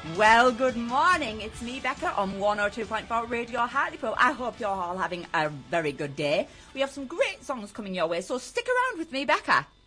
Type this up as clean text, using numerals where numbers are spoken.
Well, good morning. It's me, Becca, on 102.4 Radio Hartlepool. I hope you're all having a very good day. We have some great songs coming your way, so stick around with me, Becca.